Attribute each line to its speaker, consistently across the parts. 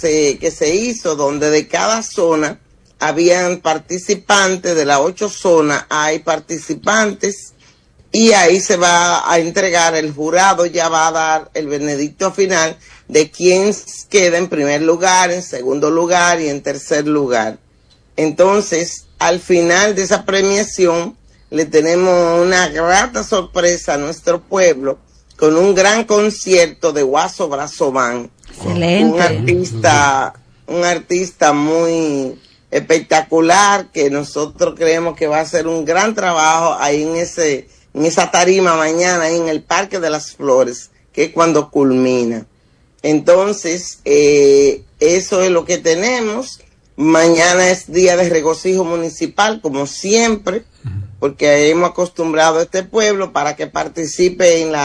Speaker 1: se hizo, donde de cada zona habían participantes, de las 8 zonas hay participantes, y ahí se va a entregar, el jurado ya va a dar el veredicto final de quién queda en primer lugar, en segundo lugar y en tercer lugar. Entonces, al final de esa premiación, le tenemos una grata sorpresa a nuestro pueblo con un gran concierto de Guaso Brazo Band.
Speaker 2: Excelente.
Speaker 1: Un artista muy espectacular, que nosotros creemos que va a hacer un gran trabajo ahí en esa tarima mañana, ahí en el Parque de las Flores, que es cuando culmina. Entonces, eso es lo que tenemos. Mañana es día de regocijo municipal, como siempre, porque hemos acostumbrado a este pueblo para que participe en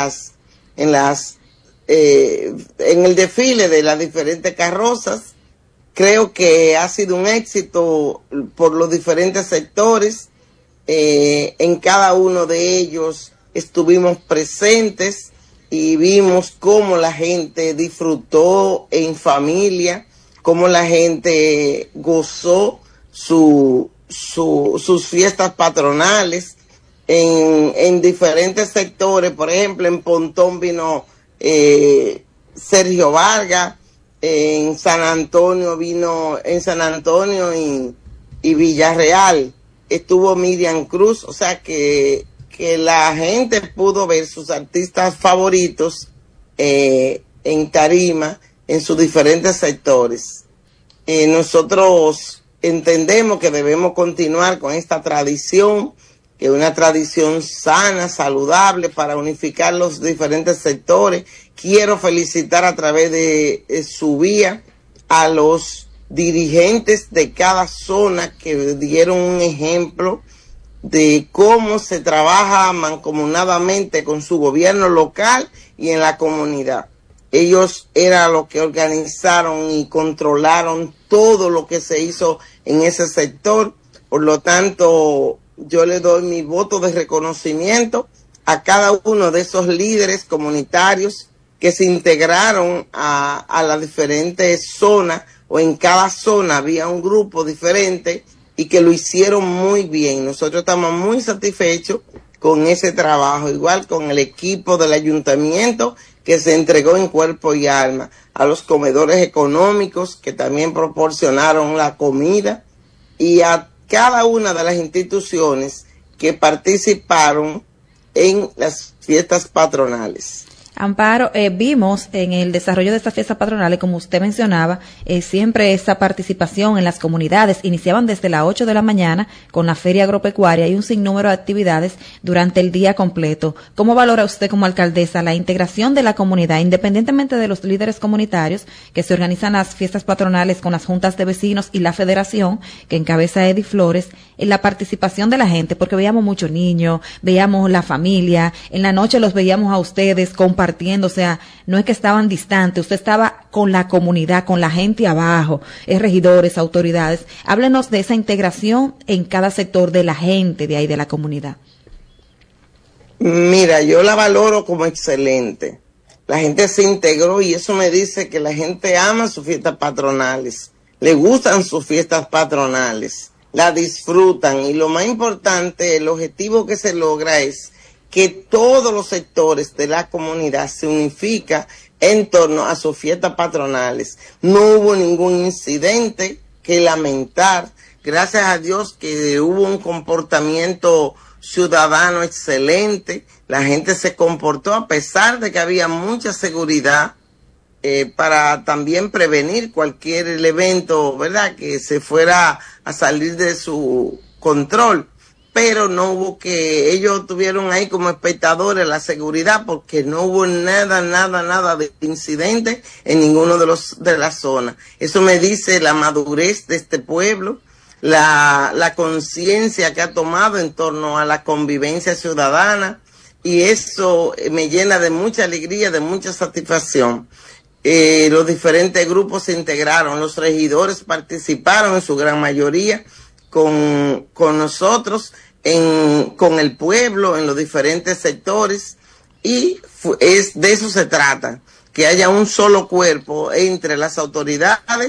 Speaker 1: el desfile de las diferentes carrozas. Creo que ha sido un éxito por los diferentes sectores. En cada uno de ellos estuvimos presentes y vimos cómo la gente disfrutó en familia, cómo la gente gozó sus fiestas patronales en diferentes sectores. Por ejemplo, en Pontón vino Sergio Vargas, en San Antonio y Villarreal estuvo Miriam Cruz, o sea que la gente pudo ver sus artistas favoritos en tarima, en sus diferentes sectores. Nosotros entendemos que debemos continuar con esta tradición, que es una tradición sana, saludable, para unificar los diferentes sectores. Quiero felicitar a través de su vía a los dirigentes de cada zona que dieron un ejemplo de cómo se trabaja mancomunadamente con su gobierno local y en la comunidad. Ellos eran los que organizaron y controlaron todo lo que se hizo en ese sector. Por lo tanto, yo le doy mi voto de reconocimiento a cada uno de esos líderes comunitarios que se integraron a las diferentes zonas, o en cada zona había un grupo diferente y que lo hicieron muy bien. Nosotros estamos muy satisfechos con ese trabajo, igual con el equipo del ayuntamiento que se entregó en cuerpo y alma, a los comedores económicos que también proporcionaron la comida, y a cada una de las instituciones que participaron en las fiestas patronales.
Speaker 2: Amparo, vimos en el desarrollo de estas fiestas patronales, como usted mencionaba, siempre esa participación en las comunidades. Iniciaban desde las 8 de la mañana con la feria agropecuaria y un sinnúmero de actividades durante el día completo. ¿Cómo valora usted como alcaldesa la integración de la comunidad, independientemente de los líderes comunitarios que se organizan las fiestas patronales con las juntas de vecinos y la federación que encabeza Eddie Flores, en la participación de la gente? Porque veíamos muchos niños, veíamos la familia, en la noche los veíamos a ustedes compartiendo, o sea, no es que estaban distantes, usted estaba con la comunidad, con la gente abajo, regidores, autoridades. Háblenos de esa integración en cada sector de la gente de ahí, de la comunidad.
Speaker 1: Mira, yo la valoro como excelente. La gente se integró y eso me dice que la gente ama sus fiestas patronales, le gustan sus fiestas patronales, la disfrutan, y lo más importante, el objetivo que se logra es que todos los sectores de la comunidad se unifican en torno a sus fiestas patronales. No hubo ningún incidente que lamentar. Gracias a Dios que hubo un comportamiento ciudadano excelente. La gente se comportó a pesar de que había mucha seguridad para también prevenir cualquier evento, ¿verdad?, que se fuera a salir de su control. Pero no hubo que, ellos tuvieron ahí como espectadores la seguridad, porque no hubo nada de incidente en ninguno de las zonas. Eso me dice la madurez de este pueblo, la conciencia que ha tomado en torno a la convivencia ciudadana, y eso me llena de mucha alegría, de mucha satisfacción. Los diferentes grupos se integraron, los regidores participaron en su gran mayoría con nosotros, con el pueblo, en los diferentes sectores, y de eso se trata, que haya un solo cuerpo entre las autoridades